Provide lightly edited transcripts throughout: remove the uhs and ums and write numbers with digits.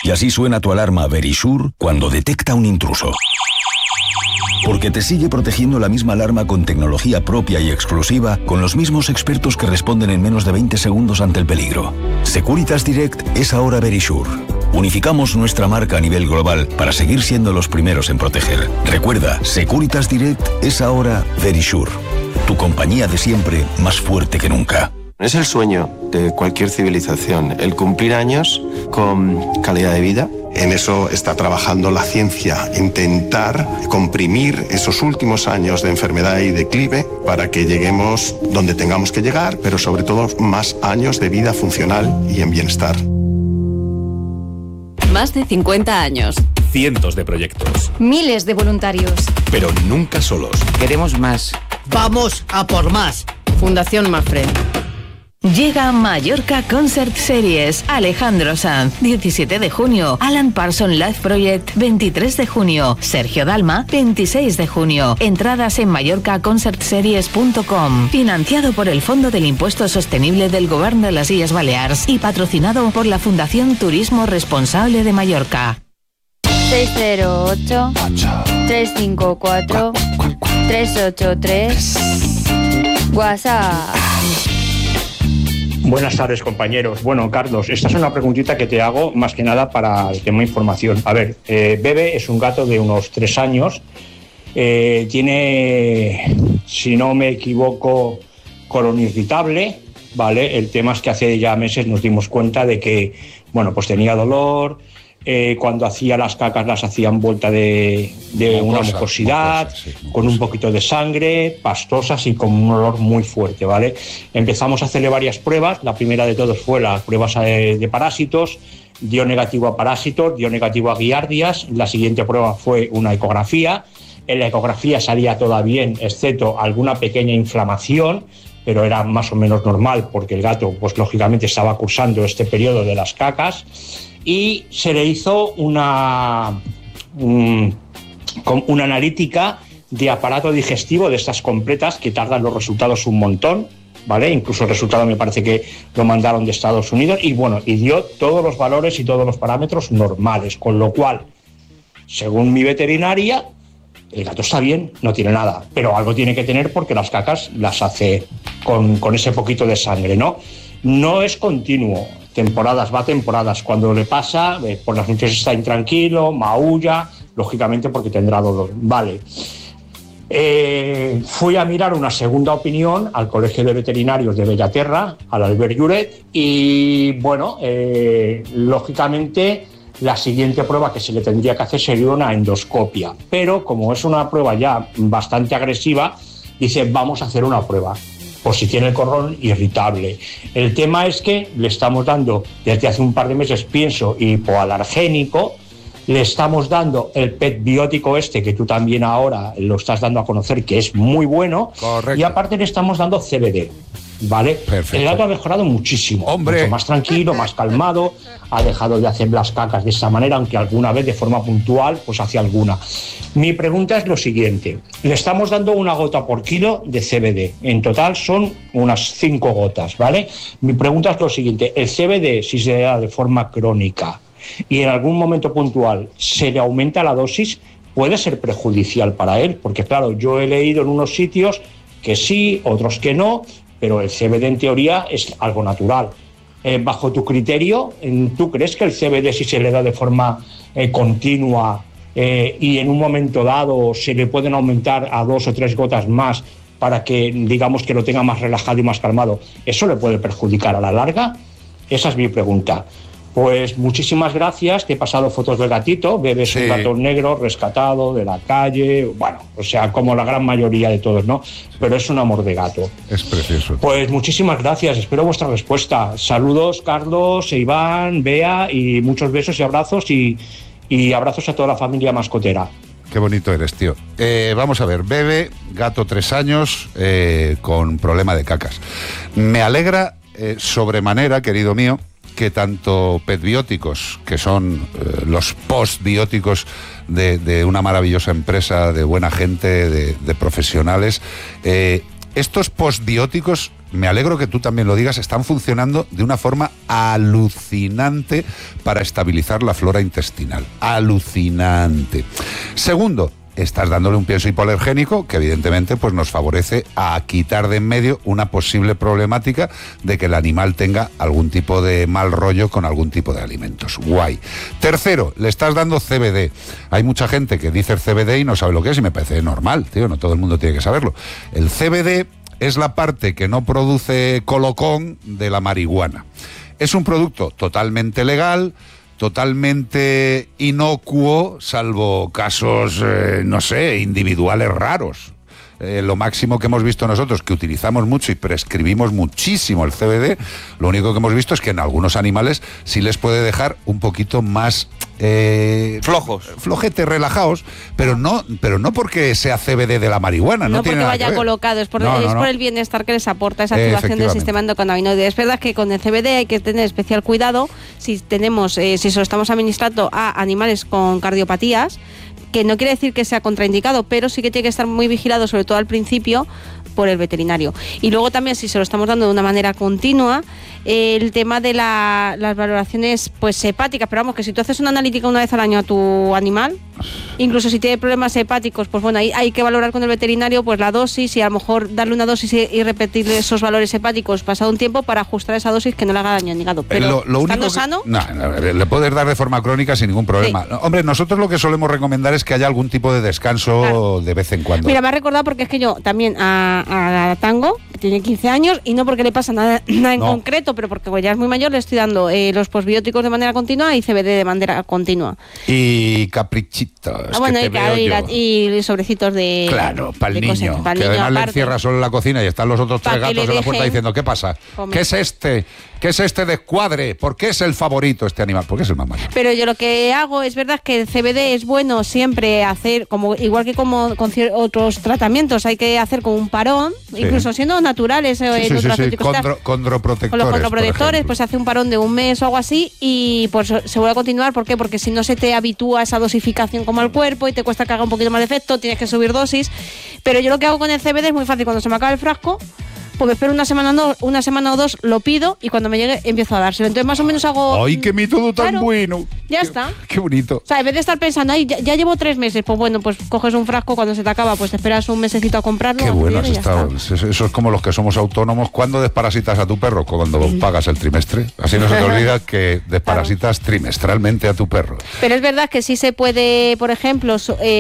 Y así suena tu alarma Verisure cuando detecta un intruso. Porque te sigue protegiendo la misma alarma con tecnología propia y exclusiva, con los mismos expertos que responden en menos de 20 segundos ante el peligro. Securitas Direct es ahora Verisure. Unificamos nuestra marca a nivel global para seguir siendo los primeros en proteger. Recuerda, Securitas Direct es ahora Verisure. Tu compañía de siempre, más fuerte que nunca. Es el sueño de cualquier civilización, el cumplir años con calidad de vida. En eso está trabajando la ciencia, intentar comprimir esos últimos años de enfermedad y declive para que lleguemos donde tengamos que llegar, pero sobre todo más años de vida funcional y en bienestar. Más de 50 años. Cientos de proyectos. Miles de voluntarios. Pero nunca solos. Queremos más. Vamos a por más. Fundación Mafre. Llega Mallorca Concert Series. Alejandro Sanz, 17 de junio. Alan Parsons Live Project, 23 de junio. Sergio Dalma, 26 de junio. Entradas en mallorcaconcertseries.com. Financiado por el Fondo del Impuesto Sostenible del Govern de las Illes Balears y patrocinado por la Fundación Turismo Responsable de Mallorca. 608-354-383. WhatsApp. Buenas tardes, compañeros. Bueno, Carlos, esta es una preguntita que te hago más que nada para el tema de información. A ver, Bebe es un gato de unos 3 años. Tiene, si no me equivoco, colon irritable, ¿vale? El tema es que hace ya meses nos dimos cuenta de que, bueno, pues tenía dolor. Cuando hacía las cacas las hacía en vuelta de una mucosidad, con un poquito de sangre, pastosas y con un olor muy fuerte, ¿vale? Empezamos a hacerle varias pruebas. La primera de todos fue las pruebas de parásitos. Dio negativo a parásitos, dio negativo a giardias. La siguiente prueba fue una ecografía. En la ecografía salía todo bien, excepto alguna pequeña inflamación, pero era más o menos normal porque el gato, pues lógicamente, estaba cursando este periodo de las cacas. Y se le hizo una analítica de aparato digestivo de estas completas que tardan los resultados un montón, ¿vale? Incluso el resultado me parece que lo mandaron de Estados Unidos y bueno, y dio todos los valores y todos los parámetros normales, con lo cual, según mi veterinaria, el gato está bien, no tiene nada, pero algo tiene que tener porque las cacas las hace con ese poquito de sangre, ¿no? No es continuo. Temporadas, va temporadas. Cuando le pasa, por las noches está intranquilo, maulla, lógicamente porque tendrá dolor. Vale. Fui a mirar una segunda opinión al Colegio de Veterinarios de Bellaterra, al Albert Lloret, y bueno, lógicamente la siguiente prueba que se le tendría que hacer sería una endoscopia. Pero como es una prueba ya bastante agresiva, dice, vamos a hacer una prueba. Por si tiene el colon irritable. El tema es que le estamos dando, desde hace un par de meses, pienso, hipoalergénico, le estamos dando el PET biótico este, que tú también ahora lo estás dando a conocer, que es muy bueno. Correcto. Y aparte le estamos dando CBD, ¿vale? Perfecto. El gato ha mejorado muchísimo. ¡Hombre! Mucho más tranquilo, más calmado, ha dejado de hacer las cacas de esa manera, aunque alguna vez de forma puntual, pues hace alguna. Mi pregunta es lo siguiente. Le estamos dando 1 gota por kilo de CBD. En total son unas 5 gotas, ¿vale? Mi pregunta es lo siguiente. El CBD, si se da de forma crónica y en algún momento puntual se le aumenta la dosis, puede ser perjudicial para él. Porque, claro, yo he leído en unos sitios que sí, otros que no, pero el CBD en teoría es algo natural. Bajo tu criterio, ¿tú crees que el CBD, si se le da de forma continua, y en un momento dado se le pueden aumentar a 2 o 3 gotas más para que, digamos, que lo tenga más relajado y más calmado, eso le puede perjudicar a la larga? Esa es mi pregunta. Pues muchísimas gracias, te he pasado fotos del gatito. Bebe es un gato negro rescatado de la calle, bueno, o sea, como la gran mayoría de todos, ¿no? Pero es un amor de gato. Es precioso. Pues muchísimas gracias, espero vuestra respuesta. Saludos, Carlos, Iván, Bea, y muchos besos y abrazos y abrazos a toda la familia mascotera. Qué bonito eres, tío. Vamos a ver, Bebe, gato 3 años, con problema de cacas. Me alegra sobremanera, querido mío, que tanto petbióticos, que son los postbióticos de una maravillosa empresa, de buena gente, de profesionales, estos postbióticos me alegro que tú también lo digas, están funcionando de una forma alucinante para estabilizar la flora intestinal. Alucinante. Segundo, estás dándole un pienso hipoalergénico que evidentemente pues nos favorece a quitar de en medio una posible problemática de que el animal tenga algún tipo de mal rollo con algún tipo de alimentos. Guay. Tercero, le estás dando CBD. Hay mucha gente que dice CBD y no sabe lo que es y me parece normal, tío, no todo el mundo tiene que saberlo. El CBD es la parte que no produce colocón de la marihuana. Es un producto totalmente legal, totalmente inocuo, salvo casos, no sé, individuales raros. Lo máximo que hemos visto nosotros, que utilizamos mucho y prescribimos muchísimo el CBD, lo único que hemos visto es que en algunos animales sí les puede dejar un poquito más flojetes, relajados, pero no porque sea CBD de la marihuana. No tiene porque nada vaya que ver. colocado, es por el bienestar que les aporta esa activación del sistema endocannabinoide. Es verdad que con el CBD hay que tener especial cuidado si se lo estamos administrando a animales con cardiopatías, que no quiere decir que sea contraindicado, pero sí que tiene que estar muy vigilado, sobre todo al principio, por el veterinario. Y luego también, si se lo estamos dando de una manera continua, el tema de las valoraciones pues hepáticas, pero vamos, que si tú haces una analítica una vez al año a tu animal, incluso si tiene problemas hepáticos, pues bueno, ahí hay que valorar con el veterinario pues la dosis y a lo mejor darle una dosis y repetirle esos valores hepáticos pasado un tiempo para ajustar esa dosis que no le haga daño al hígado. Pero lo estando único sano... No, le puedes dar de forma crónica sin ningún problema. Sí. Hombre, nosotros lo que solemos recomendar es que haya algún tipo de descanso de vez en cuando. Mira, me ha recordado porque es que yo también a Tango, que tiene 15 años, y no porque le pasa nada en concreto, pero porque ya es muy mayor, le estoy dando los posbióticos de manera continua y CBD de manera continua. Y caprichitos. Bueno, y sobrecitos de... Claro, para el niño. Que además le encierra solo en la cocina y están los otros tres gatos en la puerta diciendo, ¿qué pasa? Comer. ¿Qué es este? ¿Qué es este descuadre? ¿Por qué es el favorito este animal? Porque es el más mayor. Pero yo lo que hago, es verdad que el CBD es bueno siempre hacer, igual que como con otros tratamientos, hay que hacer como un parón, incluso siendo naturales. Condroprotectores. Con los condroprotectores, pues hace un parón de un mes o algo así y pues se vuelve a continuar. ¿Por qué? Porque si no se te habitúa a esa dosificación como al cuerpo y te cuesta que haga un poquito más de efecto, tienes que subir dosis. Pero yo lo que hago con el CBD es muy fácil. Cuando se me acaba el frasco, pues me espero una semana o dos, lo pido y cuando me llegue empiezo a dárselo. Entonces más o menos hago... ¡Ay, qué método tan bueno! Ya está. Qué bonito. O sea, en vez de estar pensando, ay, ya llevo 3 meses, pues bueno, pues coges un frasco, cuando se te acaba, pues te esperas un mesecito a comprarlo. Qué bueno has estado. Eso es como los que somos autónomos. ¿Cuándo desparasitas a tu perro? Cuando pagas el trimestre. Así no se te olvida que desparasitas trimestralmente a tu perro. Pero es verdad que sí se puede, por ejemplo,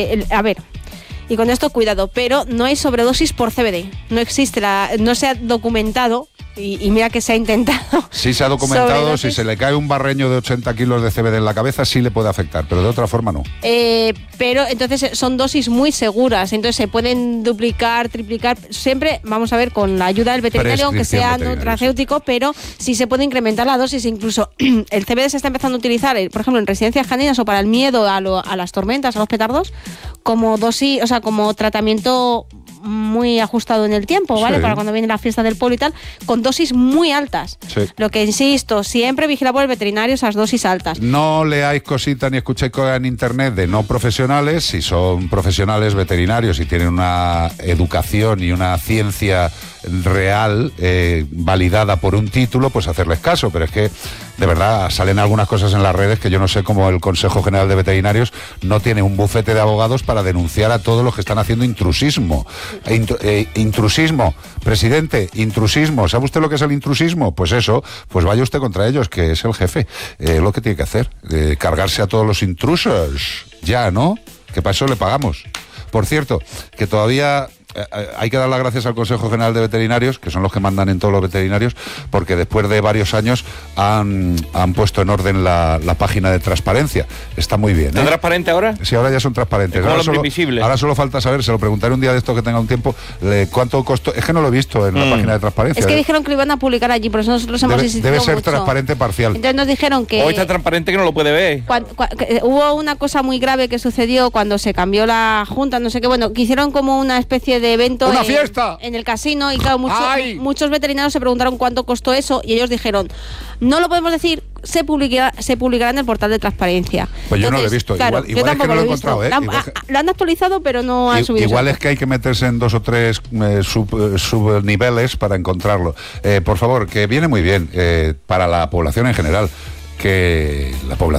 a ver... Y con esto cuidado, pero no hay sobredosis por CBD. No existe, no se ha documentado, y mira que se ha intentado. Sí se ha documentado, si se le cae un barreño de 80 kilos de CBD en la cabeza, sí le puede afectar, pero de otra forma no. Pero entonces son dosis muy seguras, entonces se pueden duplicar, triplicar, siempre, vamos a ver, con la ayuda del veterinario, aunque sea nutracéutico, pero sí se puede incrementar la dosis, incluso el CBD se está empezando a utilizar, por ejemplo, en residencias caninas o para el miedo a las tormentas, a los petardos, como dosis, o sea, como tratamiento muy ajustado en el tiempo, ¿vale? Para cuando viene la fiesta del pueblo y tal, con dosis muy altas. Sí. Lo que insisto, siempre vigila por el veterinario esas dosis altas. No leáis cositas ni escuchéis cosas en internet de no profesionales. Si son profesionales veterinarios y tienen una educación y una ciencia real, validada por un título, pues hacerles caso. Pero es que, de verdad, salen algunas cosas en las redes que yo no sé cómo el Consejo General de Veterinarios no tiene un bufete de abogados para denunciar a todos los que están haciendo intrusismo. Intrusismo, presidente, intrusismo. ¿Sabe usted lo que es el intrusismo? Pues eso, pues vaya usted contra ellos, que es el jefe. Lo que tiene que hacer, cargarse a todos los intrusos. Ya, ¿no? Que para eso le pagamos. Por cierto, que todavía... hay que dar las gracias al Consejo General de Veterinarios, que son los que mandan en todos los veterinarios, porque después de varios años han puesto en orden la página de transparencia. Está muy bien. ¿Está transparente ahora? Sí, ahora ya son transparentes. Ahora solo falta saber, se lo preguntaré un día de esto que tenga un tiempo, cuánto costó. Es que no lo he visto en la página de transparencia. Es que dijeron que lo iban a publicar allí, por eso nosotros hemos insistido mucho. Debe ser transparente parcial. Entonces nos dijeron que... Hoy está transparente que no lo puede ver. Hubo una cosa muy grave que sucedió cuando se cambió la Junta, no sé qué, bueno, que hicieron como una especie de evento ¡Una fiesta! En el casino, y claro, muchos veterinarios se preguntaron cuánto costó eso, y ellos dijeron, no lo podemos decir, se publicará en el portal de transparencia. Pues yo no lo he visto. Claro, igual es que no lo he encontrado, Lo han actualizado, pero no han subido. Igual es que hay que meterse en 2 o 3 subniveles para encontrarlo. Por favor, que viene muy bien para la población en general, que la población